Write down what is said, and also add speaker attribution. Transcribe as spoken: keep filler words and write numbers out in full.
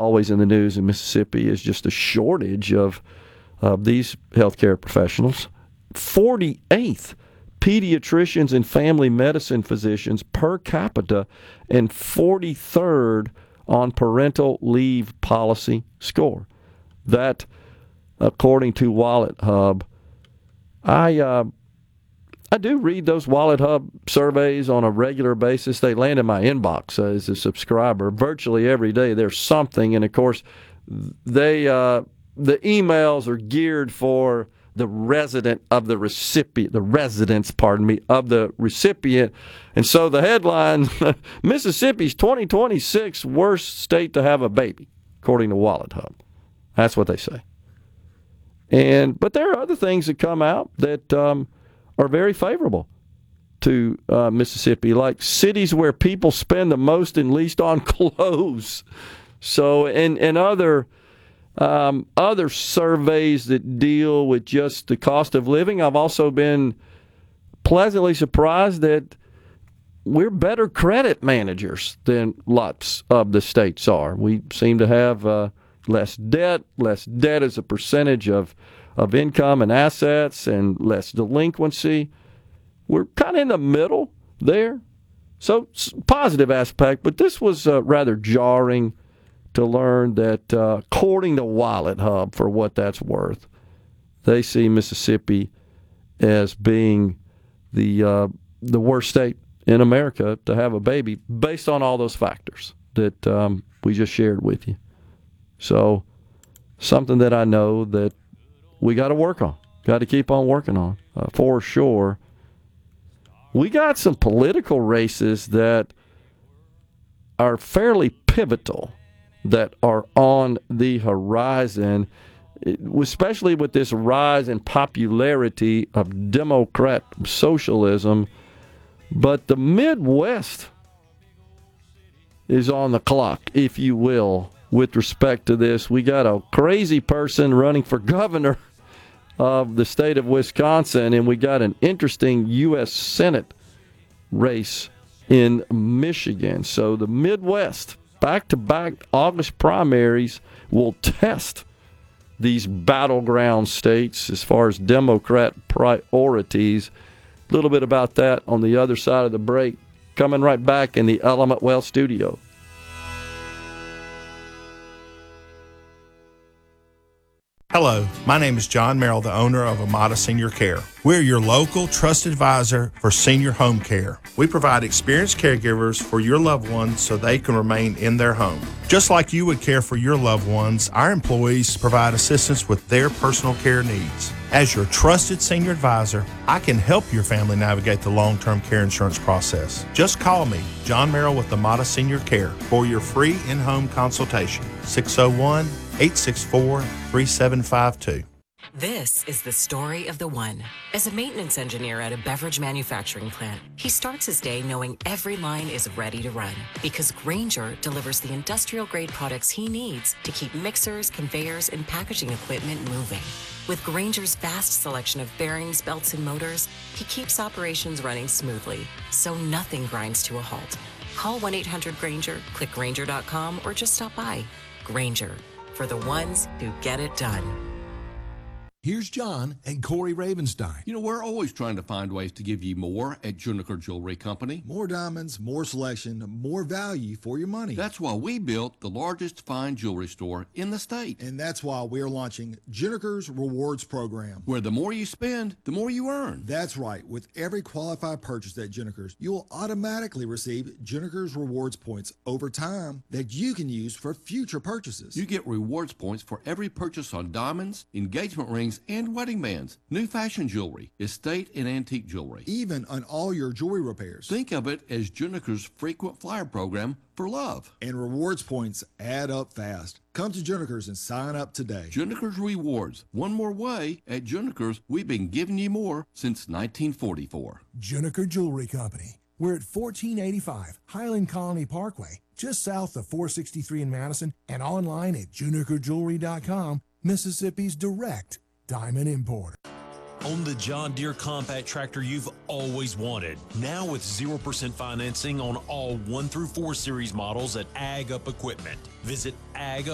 Speaker 1: always in the news in Mississippi is just a shortage of, of these healthcare professionals. forty-eighth pediatricians and family medicine physicians per capita, and forty-third on parental leave policy score. That, according to Wallet Hub, I uh, I do read those Wallet Hub surveys on a regular basis. They land in my inbox uh, as a subscriber virtually every day. There's something, and of course, they uh, the emails are geared for the resident of the recipient, the residents, pardon me, of the recipient. And so the headline, Mississippi's twenty twenty-six worst state to have a baby, according to Wallet Hub. That's what they say. And but there are other things that come out that um, are very favorable to uh, Mississippi, like cities where people spend the most and least on clothes. So, and, and other Um, other surveys that deal with just the cost of living. I've also been pleasantly surprised that we're better credit managers than lots of the states are. We seem to have uh, less debt, less debt as a percentage of, of income and assets, and less delinquency. We're kind of in the middle there. So, positive aspect, but this was uh, rather jarring to learn that, uh, according to Wallet Hub, for what that's worth, they see Mississippi as being the uh, the worst state in America to have a baby, based on all those factors that um, we just shared with you. So, something that I know that we got to work on, got to keep on working on, uh, for sure. We got some political races that are fairly pivotal, that are on the horizon, especially with this rise in popularity of Democrat socialism. But the Midwest is on the clock, if you will, with respect to this. We got a crazy person running for governor of the state of Wisconsin, and we got an interesting U S Senate race in Michigan. So the Midwest, back-to-back August primaries, will test these battleground states as far as Democrat priorities. A little bit about that on the other side of the break. Coming right back in the Element Wealth studio.
Speaker 2: Hello, my name is John Merrill, the owner of Amada Senior Care. We're your local trusted advisor for senior home care. We provide experienced caregivers for your loved ones so they can remain in their home. Just like you would care for your loved ones, our employees provide assistance with their personal care needs. As your trusted senior advisor, I can help your family navigate the long-term care insurance process. Just call me, John Merrill with Amada Senior Care, for your free in-home consultation. six oh one, eight six four, three seven five two.
Speaker 3: This is the story of the one. As a maintenance engineer at a beverage manufacturing plant, he starts his day knowing every line is ready to run, because Grainger delivers the industrial-grade products he needs to keep mixers, conveyors, and packaging equipment moving. With Grainger's vast selection of bearings, belts, and motors, he keeps operations running smoothly, so nothing grinds to a halt. Call one eight hundred Grainger, click Grainger dot com, or just stop by. Grainger, for the ones who get it done.
Speaker 4: Here's John and Corey Ravenstein.
Speaker 5: You know, we're always trying to find ways to give you more at Juniker Jewelry Company.
Speaker 4: More diamonds, more selection, more value for your money.
Speaker 5: That's why we built the largest fine jewelry store in the state.
Speaker 4: And that's why we're launching Juniker's Rewards Program,
Speaker 5: where the more you spend, the more you earn.
Speaker 4: That's right. With every qualified purchase at Juniker's, you will automatically receive Juniker's Rewards points over time that you can use for future purchases.
Speaker 5: You get rewards points for every purchase on diamonds, engagement rings, and wedding bands, new fashion jewelry, estate and antique jewelry.
Speaker 4: Even on all your jewelry repairs.
Speaker 5: Think of it as Juniker's frequent flyer program for love.
Speaker 4: And rewards points add up fast. Come to Juniker's and sign up today.
Speaker 5: Juniker's Rewards. One more way. At Juniker's, we've been giving you more since nineteen forty-four.
Speaker 6: Juniker Jewelry Company. We're at fourteen eighty-five Highland Colony Parkway, just south of four sixty-three in Madison, and online at juniker jewelry dot com, Mississippi's direct diamond importer.
Speaker 7: Own the John Deere compact tractor you've always wanted. Now with zero percent financing on all one through four series models at Ag Up Equipment. Visit ag